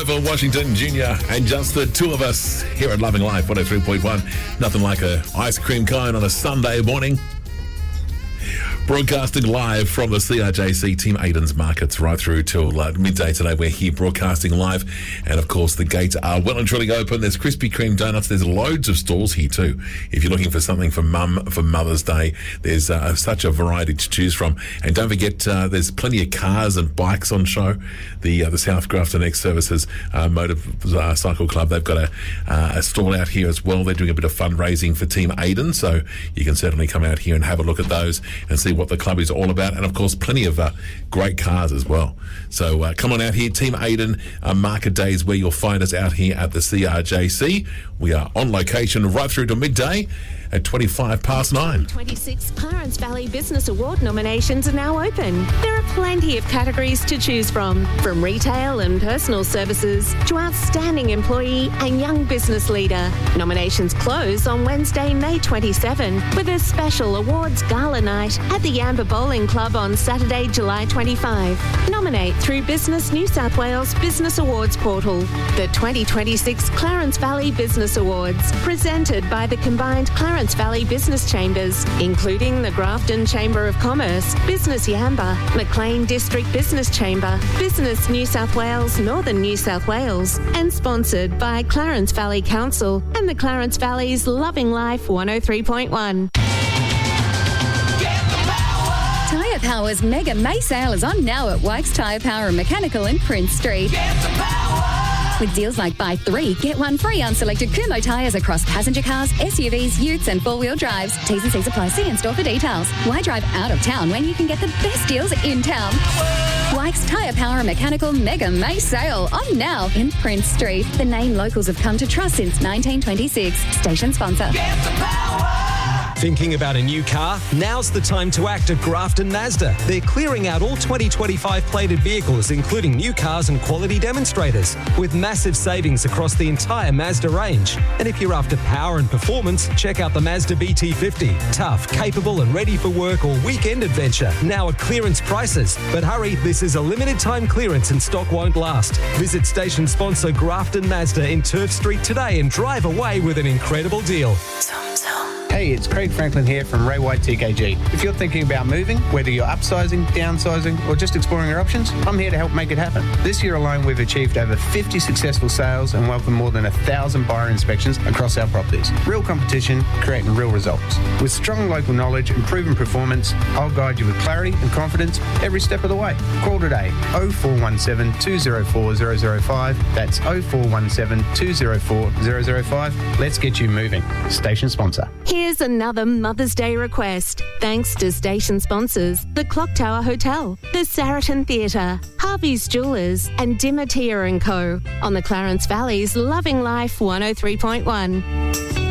Grover Washington Jr. and just the two of us here at Loving Life 103.1. Nothing like a ice cream cone on a Sunday morning. Broadcasting live from the CRJC Team Aiden's Markets right through till midday today. We're here broadcasting live, and of course the gates are well and truly open. There's Krispy Kreme donuts. There's loads of stalls here too. If you're looking for something for Mum for Mother's Day, there's such a variety to choose from. And don't forget, there's plenty of cars and bikes on show. The South Grafton X Services Motorcycle Club, they've got a stall out here as well. They're doing a bit of fundraising for Team Aiden, so you can certainly come out here and have a look at those and see what the club is all about, and of course plenty of great cars as well. So come on out here. Team Aiden Market Days where you'll find us out here at the CRJC. We are on location right through to midday at 9:25. 26 Clarence Valley Business Award nominations are now open. There are plenty of categories to choose from retail and personal services to outstanding employee and young business leader. Nominations close on Wednesday, May 27, with a special awards gala night at the Yamba Bowling Club on Saturday, July 25. Nominate through Business New South Wales Business Awards portal. The 2026 Clarence Valley Business Awards, presented by the combined Clarence Valley Business Chambers, including the Grafton Chamber of Commerce, Business Yamba, Maclean District Business Chamber, Business New South Wales, Northern New South Wales, and sponsored by Clarence Valley Council and the Clarence Valley's Loving Life 103.1. Tyre Power's Mega May sale is on now at Wykes Tyre Power and Mechanical in Prince Street. With deals like buy 3, get 1 free on selected Kumho tyres across passenger cars, SUVs, utes and 4-wheel drives. T's and C's apply. See in store for details. Why drive out of town when you can get the best deals in town? Wykes Tyre Power and Mechanical Mega May sale on now in Prince Street. The name locals have come to trust since 1926. Station sponsor. Thinking about a new car? Now's the time to act at Grafton Mazda. They're clearing out all 2025 plated vehicles, including new cars and quality demonstrators, with massive savings across the entire Mazda range. And if you're after power and performance, check out the Mazda BT50. Tough, capable and ready for work or weekend adventure. Now at clearance prices. But hurry, this is a limited time clearance and stock won't last. Visit station sponsor Grafton Mazda in Turf Street today and drive away with an incredible deal. Hey, it's Craig Franklin here from Ray White TKG. If you're thinking about moving, whether you're upsizing, downsizing, or just exploring your options, I'm here to help make it happen. This year alone, we've achieved over 50 successful sales and welcomed more than 1,000 buyer inspections across our properties. Real competition, creating real results. With strong local knowledge and proven performance, I'll guide you with clarity and confidence every step of the way. Call today, 0417 204 005. That's 0417 204 005. Let's get you moving. Station sponsor. Here's another Mother's Day request. Thanks to station sponsors, the Clock Tower Hotel, the Saracen Theatre, Harvey's Jewellers and Dimmer Tia & Co. on the Clarence Valley's Loving Life 103.1.